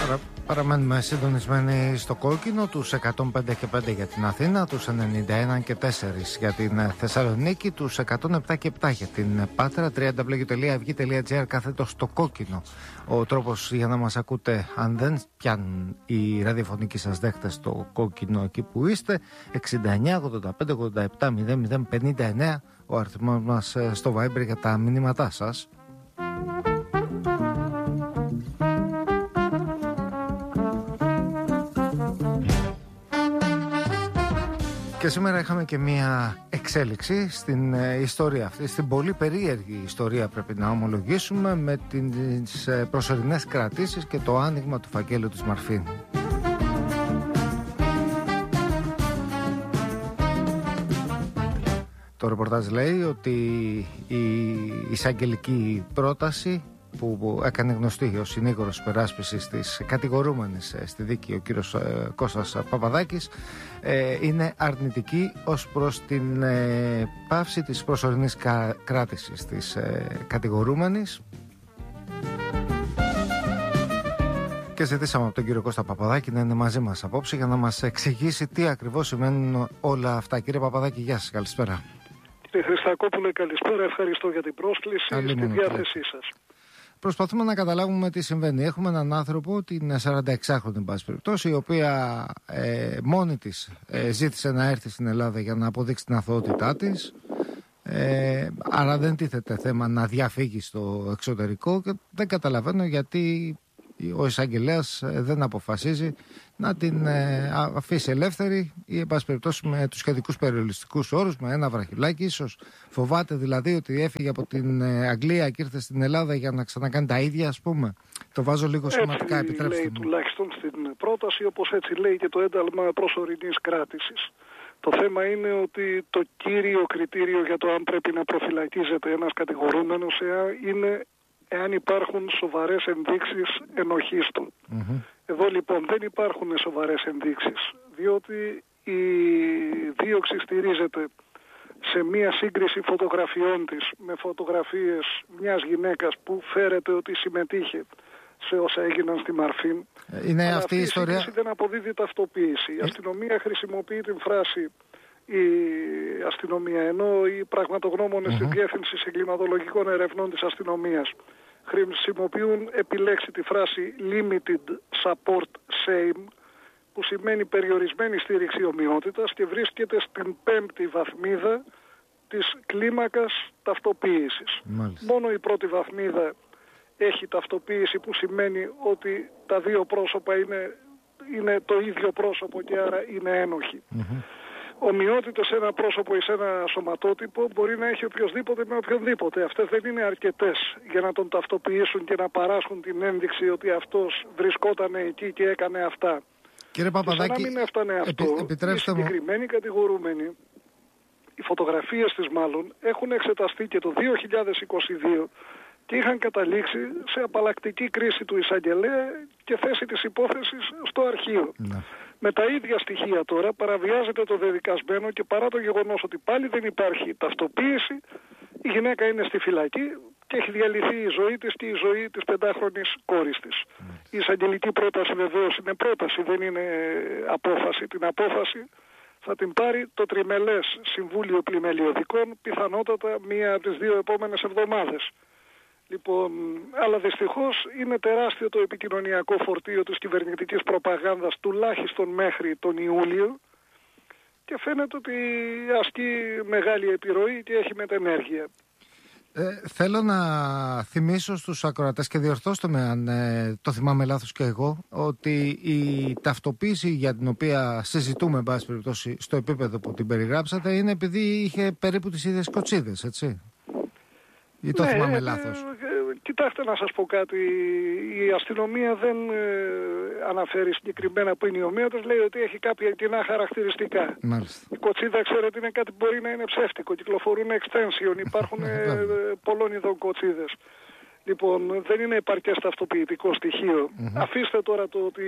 Παραμένουμε συντονισμένοι στο κόκκινο, τους 105 και 5 για την Αθήνα, τους 91 και 4 για την Θεσσαλονίκη, τους 107 και 7 για την Πάτρα. www.av.gr κάθετο στο κόκκινο. Ο τρόπος για να μας ακούτε, αν δεν πιάνουν οι ραδιοφωνικοί σας δέχτες στο κόκκινο εκεί που είστε, 69 85 87 00 59 ο αριθμός μας στο Viber για τα μηνύματά σας. Και σήμερα είχαμε και μία εξέλιξη στην ιστορία αυτή, στην πολύ περίεργη ιστορία πρέπει να ομολογήσουμε, με τις προσωρινές κρατήσεις και το άνοιγμα του φακέλου της Μαρφίν. Το ρεπορτάζ λέει ότι η εισαγγελική πρόταση που έκανε γνωστή ο συνήγορος υπεράσπισης της κατηγορούμενης στη δίκη, ο κύριος Κώστας Παπαδάκης, είναι αρνητική ως προς την πάυση της προσωρινής κράτησης της κατηγορούμενης. Και ζητήσαμε από τον κύριο Κώστα Παπαδάκη να είναι μαζί μας απόψε για να μας εξηγήσει τι ακριβώς σημαίνουν όλα αυτά. Κύριε Παπαδάκη, γεια σας, καλησπέρα. Κύριε Χριστακόπουλε, καλησπέρα, ευχαριστώ για την πρόσκληση, στη διάθεσή σας. Προσπαθούμε να καταλάβουμε τι συμβαίνει. Έχουμε έναν άνθρωπο, την 46χρονη εν πάση περιπτώσει, η οποία μόνη της ζήτησε να έρθει στην Ελλάδα για να αποδείξει την αθωότητά της. Άρα δεν τίθεται θέμα να διαφύγει στο εξωτερικό και δεν καταλαβαίνω γιατί ο εισαγγελέας δεν αποφασίζει να την αφήσει ελεύθερη ή εν πάση περιπτώσει με τους σχετικούς περιοριστικούς όρους, με ένα βραχυλάκι ίσως. Φοβάται δηλαδή ότι έφυγε από την Αγγλία και ήρθε στην Ελλάδα για να ξανακάνει τα ίδια, ας πούμε. Το βάζω λίγο σχηματικά, επιτρέψτε μου. Λέει τουλάχιστον στην πρόταση, όπως έτσι λέει και το ένταλμα προσωρινής κράτησης. Το θέμα είναι ότι το κύριο κριτήριο για το αν πρέπει να προφυλακίζεται ένας κατηγορούμενος είναι εάν υπάρχουν σοβαρές ενδείξεις ενοχής του. Εδώ λοιπόν δεν υπάρχουν σοβαρές ενδείξεις, διότι η δίωξη στηρίζεται σε μία σύγκριση φωτογραφιών της με φωτογραφίες μιας γυναίκας που φέρεται ότι συμμετείχε σε όσα έγιναν στη Μαρφίν. Είναι αλλά αυτή η ιστορία. Η σύγκριση δεν αποδίδει ταυτοποίηση. Η αστυνομία χρησιμοποιεί την φράση η αστυνομία, ενώ οι πραγματογνώμονες της Διεύθυνσης Εγκληματολογικών Ερευνών της αστυνομίας χρησιμοποιούν επιλέξει τη φράση limited support same, που σημαίνει περιορισμένη στήριξη ομοιότητας και βρίσκεται στην 5η βαθμίδα της κλίμακας ταυτοποίησης. Μάλιστα. Μόνο η πρώτη βαθμίδα έχει ταυτοποίηση, που σημαίνει ότι τα δύο πρόσωπα είναι το ίδιο πρόσωπο και άρα είναι ένοχοι. Ομοιότητα σε ένα πρόσωπο ή σε ένα σωματότυπο μπορεί να έχει οποιοδήποτε με οποιονδήποτε. Αυτές δεν είναι αρκετές για να τον ταυτοποιήσουν και να παράσχουν την ένδειξη ότι αυτός βρισκόταν εκεί και έκανε αυτά. Κύριε Παπαδάκη, και σαν να μην έφτανε αυτό, επιτρέψτε οι συγκεκριμένοι κατηγορούμενοι, οι φωτογραφίες της μάλλον, έχουν εξεταστεί και το 2022 και είχαν καταλήξει σε απαλλακτική κρίση του εισαγγελέα και θέση της υπόθεσης στο αρχείο. Με τα ίδια στοιχεία τώρα παραβιάζεται το δεδικασμένο και παρά το γεγονός ότι πάλι δεν υπάρχει ταυτοποίηση, η γυναίκα είναι στη φυλακή και έχει διαλυθεί η ζωή της και η ζωή της 5χρονης κόρης της. Η εισαγγελική πρόταση βεβαίως είναι πρόταση, δεν είναι απόφαση. Την απόφαση θα την πάρει το τριμελές Συμβούλιο Πλημελιωδικών, πιθανότατα μία από τις 2 επόμενες εβδομάδες. Λοιπόν, αλλά δυστυχώς είναι τεράστιο το επικοινωνιακό φορτίο της κυβερνητικής προπαγάνδας, τουλάχιστον μέχρι τον Ιούλιο, και φαίνεται ότι ασκεί μεγάλη επιρροή και έχει μετενέργεια. Θέλω να θυμίσω στους ακροατές και διορθώστε με αν το θυμάμαι λάθος και εγώ, ότι η ταυτοποίηση για την οποία συζητούμε εν πάση περιπτώσει στο επίπεδο που την περιγράψατε είναι επειδή είχε περίπου τις ίδιες κοτσίδες, έτσι? Ή το θυμάμαι λάθος? Κοιτάξτε να σας πω κάτι, η αστυνομία δεν αναφέρει συγκεκριμένα που είναι η ομοίωτος, λέει ότι έχει κάποια κοινά χαρακτηριστικά. Μάλιστα. Η κοτσίδα, ξέρετε, είναι κάτι που μπορεί να είναι ψεύτικο, κυκλοφορούν extension, υπάρχουν πολλών ειδών κοτσίδες. Λοιπόν, δεν είναι επαρκές ταυτοποιητικό στοιχείο. Αφήστε τώρα το ότι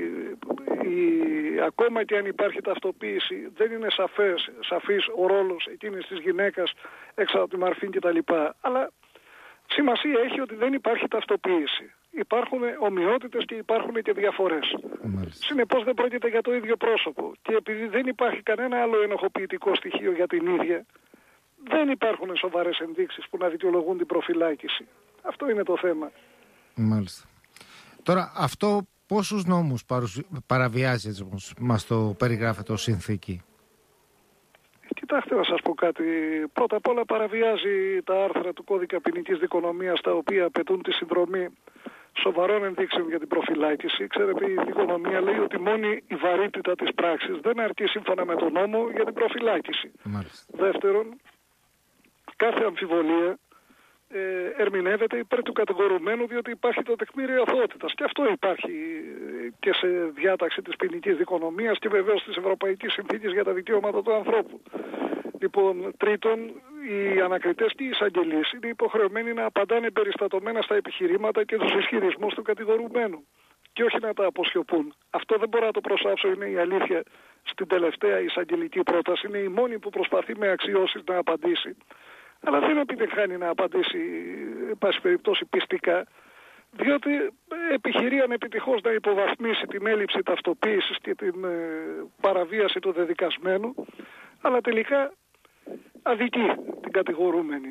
ακόμα και αν υπάρχει ταυτοποίηση δεν είναι σαφής ο ρόλος εκείνης της γυναίκας έξω από τη Μαρφίν κτλ. Αλλά σημασία έχει ότι δεν υπάρχει ταυτοποίηση. υπάρχουν ομοιότητες και υπάρχουν και διαφορές. Συνεπώς δεν πρόκειται για το ίδιο πρόσωπο. Και επειδή δεν υπάρχει κανένα άλλο ενοχοποιητικό στοιχείο για την ίδια, δεν υπάρχουν σοβαρές ενδείξεις που να δικαιολογούν την προφυλάκηση. Αυτό είναι το θέμα. Μάλιστα. Τώρα, αυτό πόσους νόμους παραβιάζει, όπως μας το περιγράφεται ως συνθήκη? Κοιτάξτε να σας πω κάτι. Πρώτα απ' όλα παραβιάζει τα άρθρα του κώδικα ποινικής δικονομίας, τα οποία απαιτούν τη συνδρομή σοβαρών ενδείξεων για την προφυλάκηση. Ξέρετε, η δικονομία λέει ότι μόνη η βαρύτητα της πράξης δεν αρκεί σύμφωνα με τον νόμο για την προφυλάκηση. Δεύτερον, κάθε αμφιβολία ερμηνεύεται υπέρ του κατηγορουμένου, διότι υπάρχει το τεκμήριο αθωότητας. Και αυτό υπάρχει και σε διάταξη της ποινικής δικονομίας και βεβαίως της Ευρωπαϊκής Συνθήκης για τα Δικαιώματα του Ανθρώπου. Λοιπόν, τρίτον, οι ανακριτές και οι εισαγγελείς είναι υποχρεωμένοι να απαντάνε περιστατωμένα στα επιχειρήματα και τους ισχυρισμούς του κατηγορουμένου και όχι να τα αποσιωπούν. Αυτό δεν μπορώ να το προσάψω, είναι η αλήθεια. Στην τελευταία εισαγγελική πρόταση είναι η μόνη που προσπαθεί με αξιώσεις να απαντήσει. Αλλά δεν επιτυχάνει να απαντήσει, εν πάση περιπτώσει, πιστικά, διότι επιχειρεί ανεπιτυχώς να υποβαθμίσει την έλλειψη ταυτοποίησης και την παραβίαση του δεδικασμένου, αλλά τελικά αδικεί την κατηγορούμενη.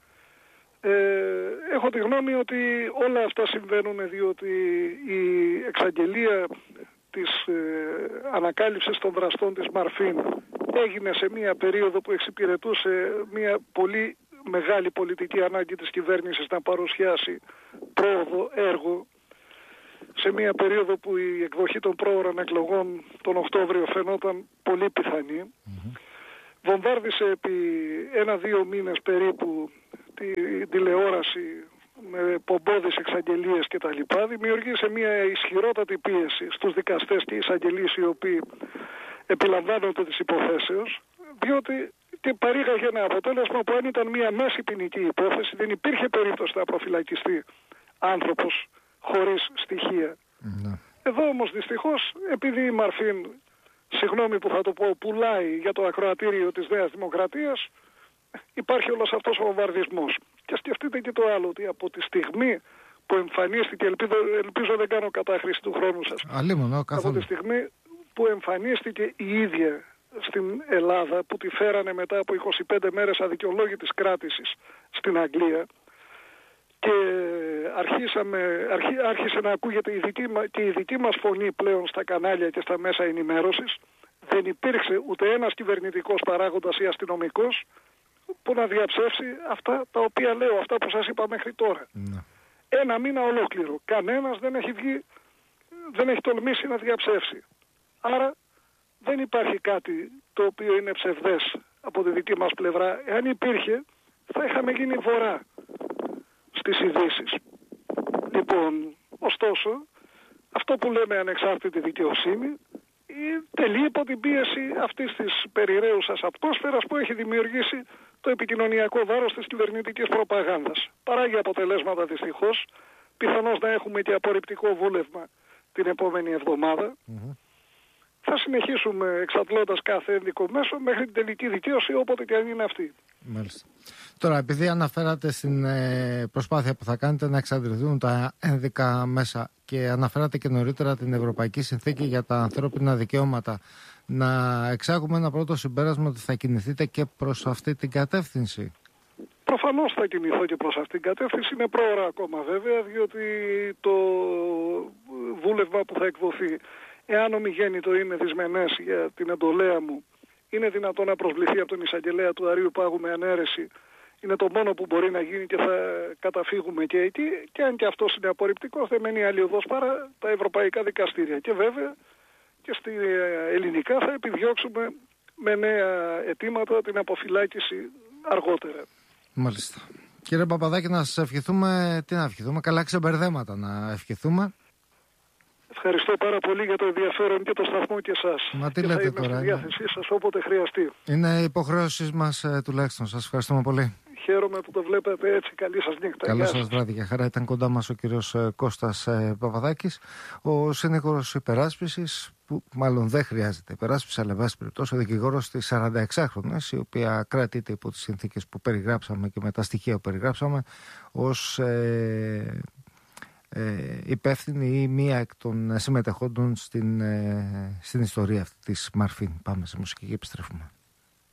Έχω τη γνώμη ότι όλα αυτά συμβαίνουν διότι η εξαγγελία της ανακάλυψης των δραστών της Μαρφίν έγινε σε μια περίοδο που εξυπηρετούσε μια πολύ μεγάλη πολιτική ανάγκη της κυβέρνησης να παρουσιάσει πρόοδο, έργο, σε μια περίοδο που η εκδοχή των πρόωρων εκλογών τον Οκτώβριο φαινόταν πολύ πιθανή. Βομβάρδισε επί 1-2 μήνες περίπου τη τηλεόραση με πομπόδεις εξαγγελίες κτλ. Δημιουργήσε μια ισχυρότατη πίεση στους δικαστές και εισαγγελείς οι οποίοι επιλαμβάνονται της υποθέσεως, διότι και παρήγαγε ένα αποτέλεσμα που αν ήταν μια μέση ποινική υπόθεση δεν υπήρχε περίπτωση να προφυλακιστεί άνθρωπος χωρίς στοιχεία. Εδώ όμως δυστυχώς, επειδή η Μαρφίν, συγγνώμη που θα το πω, πουλάει για το ακροατήριο της Νέας Δημοκρατίας, υπάρχει όλος αυτός ο βομβαρδισμός. Και σκεφτείτε και το άλλο, ότι από τη στιγμή που εμφανίστηκε, ελπίζω δεν κάνω κατάχρηση του χρόνου σας, από τη στιγμή που εμφανίστηκε η ίδια στην Ελλάδα, που τη φέρανε μετά από 25 μέρες αδικαιολόγητης κράτησης στην Αγγλία, και άρχισε να ακούγεται η δική μας φωνή πλέον στα κανάλια και στα μέσα ενημέρωσης, δεν υπήρξε ούτε ένας κυβερνητικός παράγοντας ή αστυνομικός που να διαψεύσει αυτά τα οποία λέω, αυτά που σας είπα μέχρι τώρα. Ένα μήνα ολόκληρο. Κανένας δεν έχει τολμήσει να διαψεύσει. Άρα δεν υπάρχει κάτι το οποίο είναι ψευδές από τη δική μας πλευρά. Εάν υπήρχε, θα είχαμε γίνει βορρά στις ειδήσεις. Λοιπόν, ωστόσο, αυτό που λέμε ανεξάρτητη δικαιοσύνη τελεί υπό την πίεση αυτής της περιραίουσας ατμόσφαιρας που έχει δημιουργήσει το επικοινωνιακό βάρος της κυβερνητικής προπαγάνδας. Παράγει αποτελέσματα δυστυχώς, πιθανώς να έχουμε και απορριπτικό βούλευμα την επόμενη εβδομάδα. Θα συνεχίσουμε εξαντλώντας κάθε ένδικο μέσο μέχρι την τελική δικαίωση, όποτε και αν είναι αυτή. Μάλιστα. Τώρα, επειδή αναφέρατε στην προσπάθεια που θα κάνετε να εξαντληθούν τα ένδικα μέσα και αναφέρατε και νωρίτερα την Ευρωπαϊκή Συνθήκη για τα ανθρώπινα δικαιώματα, να εξάγουμε ένα πρώτο συμπέρασμα ότι θα κινηθείτε και προς αυτή την κατεύθυνση? Προφανώς θα κινηθώ και προς αυτήν την κατεύθυνση. Είναι πρόωρα ακόμα βέβαια, διότι το βούλευμα που θα εκδοθεί, εάν ομιγέννητο είναι δυσμενές για την εντολέα μου, είναι δυνατόν να προσβληθεί από τον εισαγγελέα του Αρείου Πάγου με ανέρεση. Είναι το μόνο που μπορεί να γίνει και θα καταφύγουμε και εκεί. Και αν και αυτό είναι απορριπτικό, δεν μένει άλλη οδός παρά τα ευρωπαϊκά δικαστήρια. Και βέβαια και στη ελληνικά θα επιδιώξουμε με νέα αιτήματα την αποφυλάκηση αργότερα. Μάλιστα. Κύριε Παπαδάκη, να σας ευχηθούμε, τι να ευχηθούμε, καλά ξεμπερδέματα να ευχηθούμε. Ευχαριστώ πάρα πολύ για το ενδιαφέρον και το σταθμό και εσάς. Μα τι λέτε τώρα. Στη διάθεσή σας όποτε χρειαστεί. Είναι υποχρέωση μας τουλάχιστον. Σας ευχαριστούμε πολύ. Χαίρομαι που το βλέπετε έτσι. Καλή σας νύχτα. Καλό σας βράδυ. Για χαρά ήταν κοντά μας ο κύριος Κώστας Παπαδάκης, ο συνήγορος υπεράσπισης, που μάλλον δεν χρειάζεται υπεράσπιση, αλλά βάσει περιπτώσει ο δικηγόρος της 46χρονης, η οποία κρατείται υπό τις συνθήκες που περιγράψαμε και με τα στοιχεία που περιγράψαμε ως υπεύθυνη ή μία εκ των συμμετεχόντων στην ιστορία αυτή της Μαρφίν. Πάμε σε μουσική και επιστρέφουμε.